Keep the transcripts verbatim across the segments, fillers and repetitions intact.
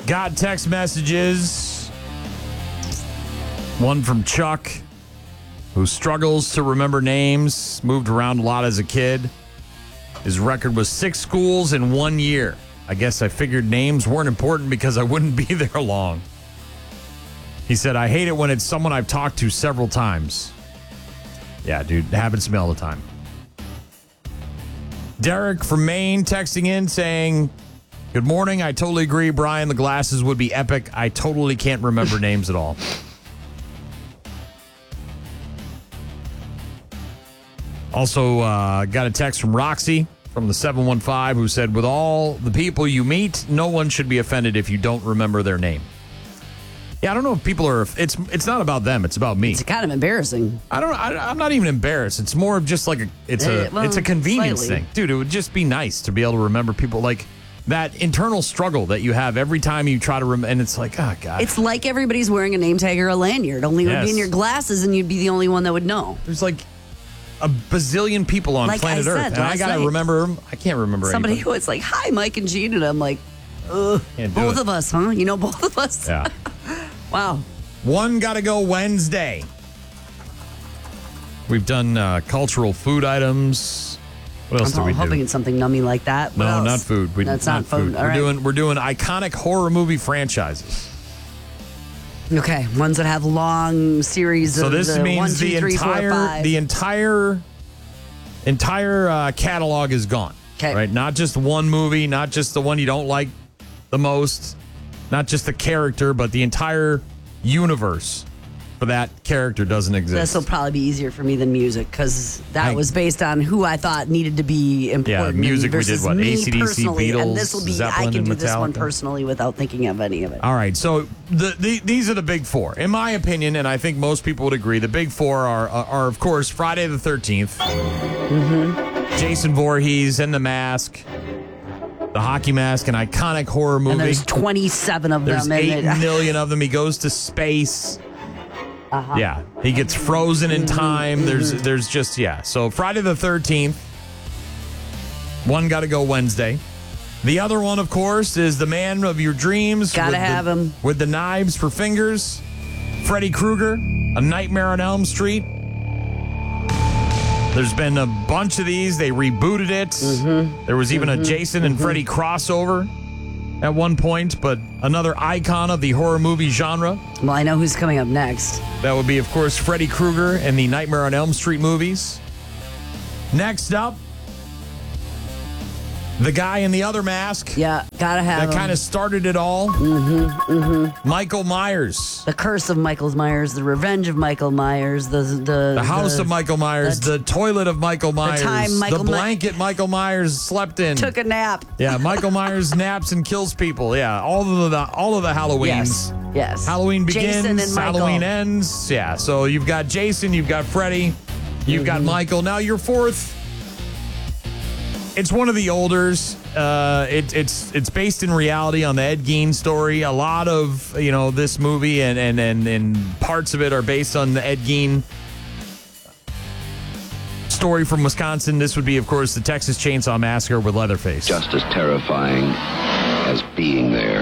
Got text messages. One from Chuck, who struggles to remember names, moved around a lot as a kid. His record was six schools in one year. I guess I figured names weren't important because I wouldn't be there long. He said, I hate it when it's someone I've talked to several times. Yeah, dude, it happens to me all the time. Derek from Maine texting in saying, good morning. I totally agree, Brian. The glasses would be epic. I totally can't remember names at all. Also, uh, got a text from Roxy from the seven one five who said, with all the people you meet, no one should be offended if you don't remember their name. Yeah, I don't know if people are, it's it's not about them, it's about me. It's kind of embarrassing. I don't, I, I'm not even embarrassed. It's more of just like a, it's a, Uh, well, it's a convenience slightly. thing. Dude, it would just be nice to be able to remember people, like that internal struggle that you have every time you try to remember, and it's like, oh, God. It's like everybody's wearing a name tag or a lanyard, only it would be Yes. in your glasses and you'd be the only one that would know. There's like a bazillion people on Like planet I Earth, said and I last got to night. remember them. I can't remember Somebody anybody. who was like, hi, Mike and Gene, and I'm like, ugh, Can't do both it. of us, huh? You know, both of us? Yeah. Wow. One got to go Wednesday. We've done uh, cultural food items. What else I'm did we hoping do? it's something nummy like that. What No, else? not food. We, That's not, food. All we're right. doing we're doing iconic horror movie franchises. Okay, ones that have long series So of this uh, means one, two, the three, four, entire five. the entire entire uh, catalog is gone. 'Kay. Right? Not just one movie, not just the one you don't like the most, not just the character, but the entire universe for that character doesn't exist. This will probably be easier for me than music because that I- was based on who I thought needed to be important. Yeah, music we did versus what, me A C D C, personally, and Beatles, this will be. Zeppelin, I can and do this one Metallica. personally without thinking of any of it. All right, so the, the these are the big four, in my opinion, and I think most people would agree. The big four are are, are of course Friday the thirteenth, Mm-hmm. Jason Voorhees and the Mask, the hockey mask, an iconic horror movie. And there's twenty-seven of There's them. and eight it- million of them. He goes to space. Uh-huh. Yeah, he gets frozen in Mm-hmm. time. There's there's just yeah. So Friday the thirteenth. One got to go Wednesday. The other one, of course, is the man of your dreams. Gotta with the- have him. with the knives for fingers. Freddy Krueger, A Nightmare on Elm Street. There's been a bunch of these. They rebooted it. Mm-hmm. There was even a Jason and Freddy crossover at one point, but another icon of the horror movie genre. Well, I know who's coming up next. That would be, of course, Freddy Krueger and the Nightmare on Elm Street movies. Next up, the guy in the other mask Yeah, gotta have that him. kind of started it all. Mm-hmm, mm-hmm. Michael Myers. The Curse of Michael Myers, The Revenge of Michael Myers, the the, The house the- of Michael Myers, the the, toilet of Michael Myers, time Michael the My- blanket Michael Myers slept in. took a nap. Yeah, Michael Myers naps and kills people. Yeah, all of the all of the Halloweens. Yes, yes. Halloween Jason begins, and Michael. Halloween ends. Yeah, so you've got Jason, you've got Freddy, you've got Michael. Now your fourth. It's one of the olders. Uh, it, it's it's based in reality on the Ed Gein story. A lot of you know this movie and and and, and parts of it are based on the Ed Gein story from Wisconsin. This would be, of course, the Texas Chainsaw Massacre with Leatherface. Just as terrifying as being there.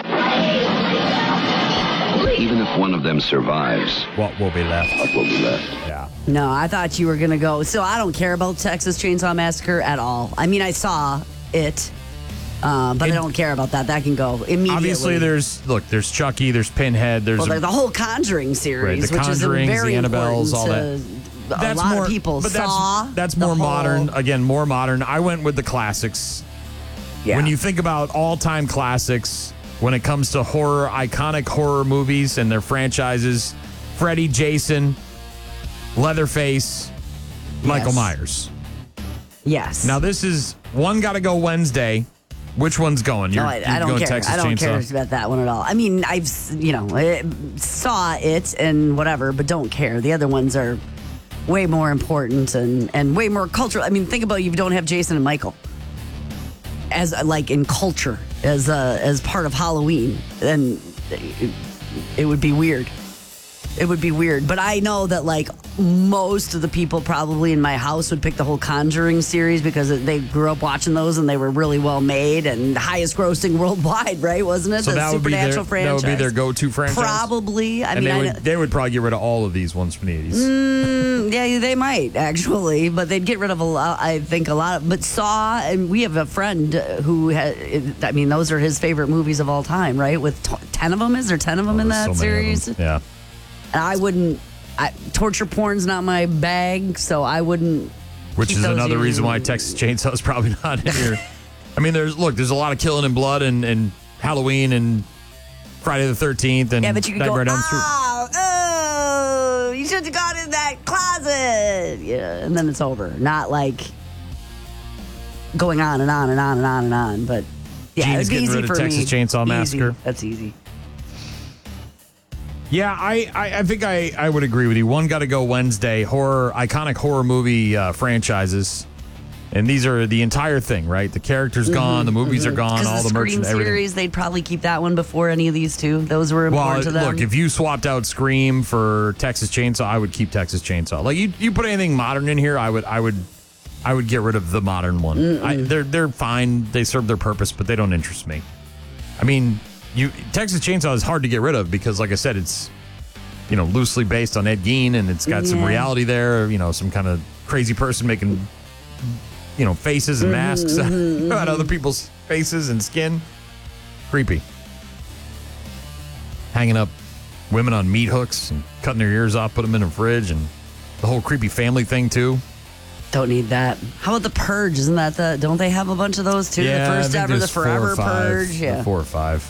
Even if one of them survives, What will be left? what will be left? Yeah. No, I thought you were gonna go. So I don't care about Texas Chainsaw Massacre at all. I mean, I saw it, uh, but It- I don't care about that. That can go immediately. Obviously, there's look. There's Chucky. There's Pinhead. There's well, a- there's the whole Conjuring Right, series, the which is Conjurings, very the Annabelles, all important that. to a lot of people. But Saw. that's that's the more whole- modern. Again, more modern. I went with the classics. Yeah. When you think about all-time classics, when it comes to horror, iconic horror movies and their franchises, Freddy, Jason, Leatherface, Michael Yes. Myers. yes. Now this is one got to go Wednesday. Which one's going? You're, no, I, you're I don't going care. Texas I don't Chainsaw. care about that one at all. I mean, I've s- you know I saw it and whatever, but don't care. The other ones are way more important and and way more cultural. I mean, think about you don't have Jason and Michael as uh, like in culture as uh, as part of Halloween, then it, it would be weird. It would be weird. But I know that like most of the people probably in my house would pick the whole Conjuring series because they grew up watching those and they were really well made and highest grossing worldwide, right? Wasn't it? So the that would be their Supernatural franchise. that would be their go-to franchise. Probably. I and mean, they I would know- they would probably get rid of all of these ones from the eighties. Mm, yeah, they might actually, but they'd get rid of a lot. I think a lot of. But Saw, and we have a friend who had. I mean, those are his favorite movies of all time, right? With t- ten of them, is there ten of them in that Oh, So many of series? them. Yeah. And I wouldn't. I, torture porn's not my bag, so I wouldn't. Which keep is those another in- reason why Texas Chainsaw is probably not in here. I mean, there's look, there's a lot of killing and blood and, and Halloween and Friday the thirteenth and Yeah, but you could go. Nightmare on Elm Street. Oh, oh, you should have gone in that closet. Yeah, and then it's over. Not like going on and on and on and on and on. But yeah, Gene's it's getting easy rid of for Texas me. Chainsaw Easy. Massacre. That's easy. Yeah, I, I, I think I, I would agree with you. One got to go Wednesday. Horror, iconic horror movie uh, franchises. And these are the entire thing, right? The characters gone, the movies are gone, Because all the the merch Scream and everything. series, they'd probably keep that one before any of these two. Those were important Well, to them. look, if you swapped out Scream for Texas Chainsaw, I would keep Texas Chainsaw. Like you, you put anything modern in here, I would, I would, I would get rid of the modern one. I, they're they're fine, they serve their purpose, but they don't interest me. I mean, you Texas Chainsaw is hard to get rid of because, like I said, it's you know loosely based on Ed Gein, and it's got some Yeah. reality there. You know, some kind of crazy person making you know faces and masks out other people's faces and skin. Creepy. Hanging up women on meat hooks and cutting their ears off, put them in a fridge, and the whole creepy family thing too. Don't need that. How about the Purge? Isn't that the? Don't they have a bunch of those too? Yeah, the I first think ever, the there's four or Forever five. Purge. Yeah. Four or five.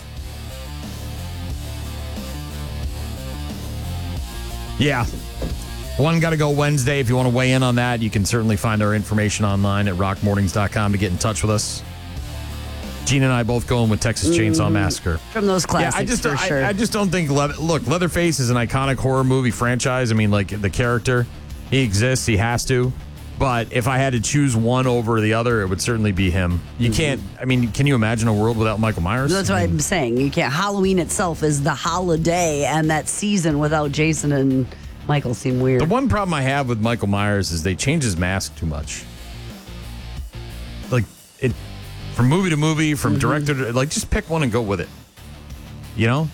Yeah. One got to go Wednesday. If you want to weigh in on that, you can certainly find our information online at rock mornings dot com to get in touch with us. Gina and I both going with Texas Chainsaw Massacre. From those classics, yeah, I just for I, sure. I just don't think Le- look, Leatherface is an iconic horror movie franchise. I mean, like the character, he exists, he has to. But if I had to choose one over the other, it would certainly be him. You can't. I mean, can you imagine a world without Michael Myers? That's what I mean, I'm saying. You can't. Halloween itself is the holiday, and that season without Jason and Michael seem weird. The one problem I have with Michael Myers is they change his mask too much. Like it, from movie to movie, from director to like, just pick one and go with it. You know?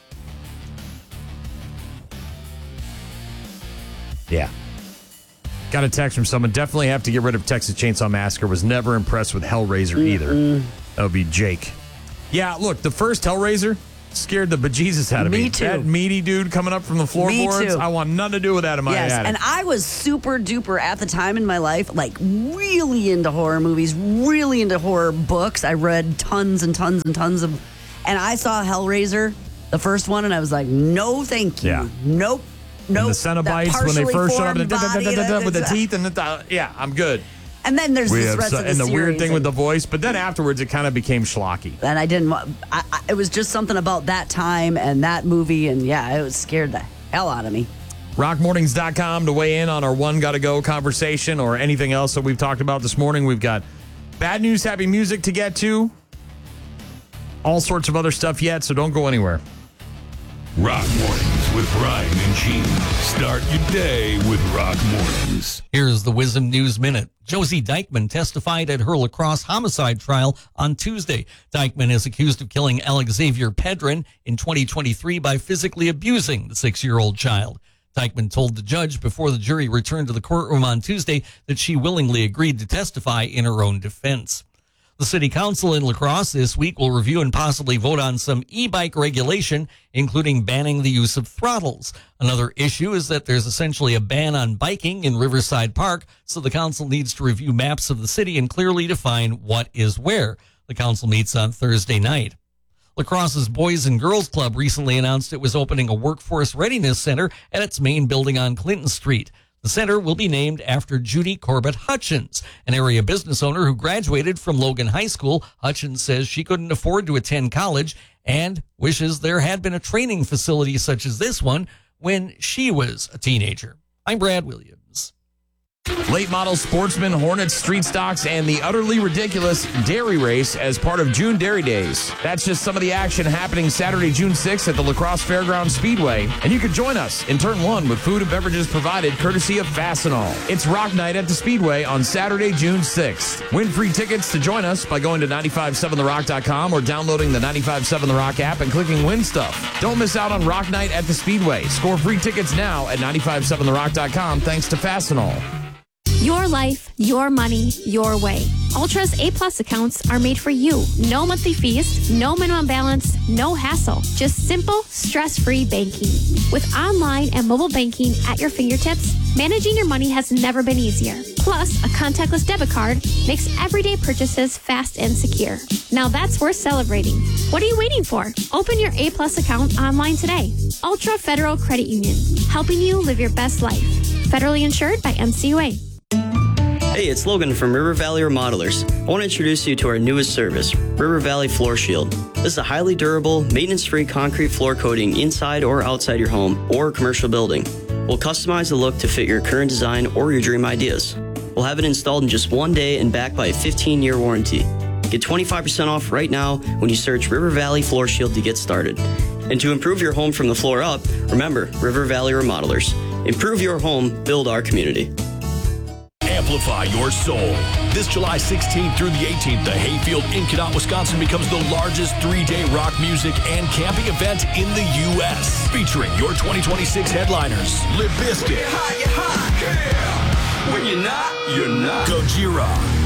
Yeah. Got a text from someone. Definitely have to get rid of Texas Chainsaw Massacre. Was never impressed with Hellraiser either. That would be Jake. Yeah, look, the first Hellraiser scared the bejesus out of me. Me too. That meaty dude coming up from the floorboards. too. I want nothing to do with that in my Yes, attic. and I was super duper at the time in my life, like really into horror movies, really into horror books. I read tons and tons and tons of, and I saw Hellraiser, the first one, and I was like, no, thank you, Yeah. nope, And nope. the Cenobites That when they partially first showed up formed da- da- da- body, da- da- that- with the that's- teeth and the yeah, I'm good. And then there's We this have rest so- of the and the weird series, thing with and- the voice, but then afterwards it kind of became schlocky. and I didn't. wa- I, I, it was just something about that time and that movie, and yeah, it was scared the hell out of me. rock mornings dot com to weigh in on our one gotta go conversation or anything else that we've talked about this morning. We've got bad news, happy music to get to. All sorts of other stuff yet, so don't go anywhere. Rock Mornings with Brian and Gene. Start your day with Rock Mornings. Here's the Wisdom News Minute. Josie Dykeman testified at her La Crosse homicide trial on Tuesday. Dykeman is accused of killing Alex Xavier Pedron in twenty twenty-three by physically abusing the six-year-old child. Dykeman told the judge before the jury returned to the courtroom on Tuesday that she willingly agreed to testify in her own defense. The City Council in La Crosse this week will review and possibly vote on some e-bike regulation, including banning the use of throttles. Another issue is that there's essentially a ban on biking in Riverside Park, so the council needs to review maps of the city and clearly define what is where. The council meets on Thursday night. La Crosse's Boys and Girls Club recently announced it was opening a workforce readiness center at its main building on Clinton Street. The center will be named after Judy Corbett Hutchins, an area business owner who graduated from Logan High School. Hutchins says she couldn't afford to attend college and wishes there had been a training facility such as this one when she was a teenager. I'm Brad Williams. Late model sportsman, Hornets, street stocks, and the utterly ridiculous dairy race as part of June Dairy Days. That's just some of the action happening Saturday, June sixth at the La Crosse Fairgrounds Speedway. And you can join us in turn one with food and beverages provided courtesy of Fastenal. It's Rock Night at the Speedway on Saturday, June sixth. Win free tickets to join us by going to nine five seven the rock dot com or downloading the nine five seven The Rock app and clicking Win Stuff. Don't miss out on Rock Night at the Speedway. Score free tickets now at nine five seven the rock dot com thanks to Fastenal. Your life, your money, your way. Ultra's A-plus accounts are made for you. No monthly fees, no minimum balance, no hassle. Just simple, stress-free banking. With online and mobile banking at your fingertips, managing your money has never been easier. Plus, a contactless debit card makes everyday purchases fast and secure. Now that's worth celebrating. What are you waiting for? Open your A-plus account online today. Ultra Federal Credit Union, helping you live your best life. Federally insured by M C U A. Hey, it's Logan from River Valley Remodelers. I want to introduce you to our newest service, River Valley Floor Shield. This is a highly durable, maintenance-free concrete floor coating inside or outside your home or commercial building. We'll customize the look to fit your current design or your dream ideas. We'll have it installed in just one day and backed by a fifteen-year warranty. Get twenty-five percent off right now when you search River Valley Floor Shield to get started. And to improve your home from the floor up, remember River Valley Remodelers. Improve your home, build our community. Amplify your soul. This July sixteenth through the eighteenth, the Hayfield in Cadott, Wisconsin becomes the largest three-day rock music and camping event in the U S Featuring your twenty twenty-six headliners, Limp Bizkit, yeah. When you're not, you're not. Gojira,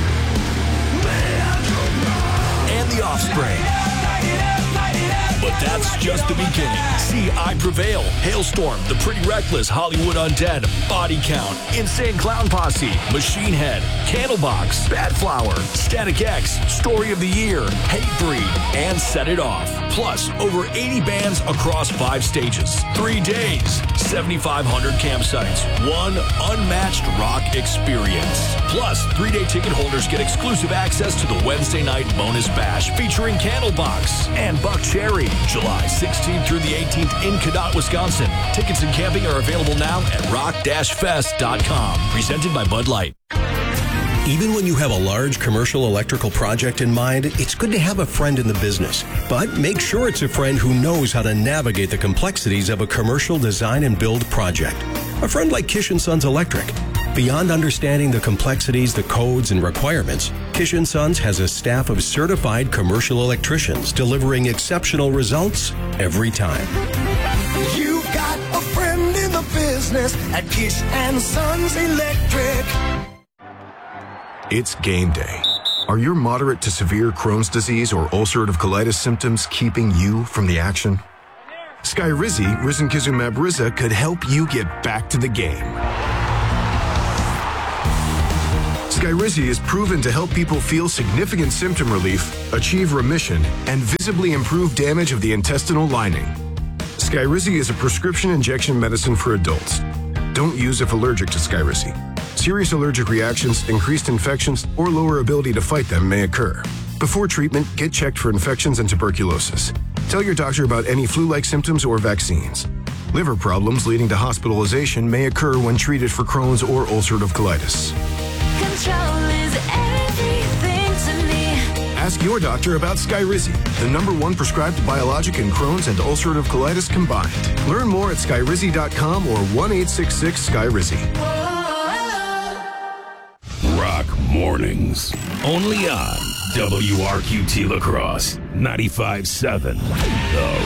and The Offspring. But that's just the beginning. See I Prevail, Hailstorm, The Pretty Reckless, Hollywood Undead, Body Count, Insane Clown Posse, Machine Head, Candlebox, Bad Flower, Static X, Story of the Year, Hatebreed, and Set It Off. Plus, over eighty bands across five stages. Three days, seventy-five hundred campsites, one unmatched rock experience. Plus, three-day ticket holders get exclusive access to the Wednesday night bonus bash featuring Candlebox and Buck Cherry. July sixteenth through the eighteenth in Cadott, Wisconsin. Tickets and camping are available now at rock dash fest dot com. Presented by Bud Light. Even when you have a large commercial electrical project in mind, it's good to have a friend in the business. But make sure it's a friend who knows how to navigate the complexities of a commercial design and build project. A friend like Kish and Sons Electric. Beyond understanding the complexities, the codes, and requirements, Kish and Sons has a staff of certified commercial electricians delivering exceptional results every time. You got a friend in the business at Kish and Sons Electric. It's game day. Are your moderate to severe Crohn's disease or ulcerative colitis symptoms keeping you from the action? Skyrizi, risankizumab Riza, could help you get back to the game. Skyrizi is proven to help people feel significant symptom relief, achieve remission, and visibly improve damage of the intestinal lining. Skyrizi is a prescription injection medicine for adults. Don't use if allergic to Skyrizi. Serious allergic reactions, increased infections, or lower ability to fight them may occur. Before treatment, get checked for infections and tuberculosis. Tell your doctor about any flu-like symptoms or vaccines. Liver problems leading to hospitalization may occur when treated for Crohn's or ulcerative colitis. Control is everything to me. Ask your doctor about Skyrizi, the number one prescribed biologic in Crohn's and ulcerative colitis combined. Learn more at skyrizi dot com or one eight six six Skyrizi. Rock Mornings. Only on W R Q T La Crosse ninety-five point seven. The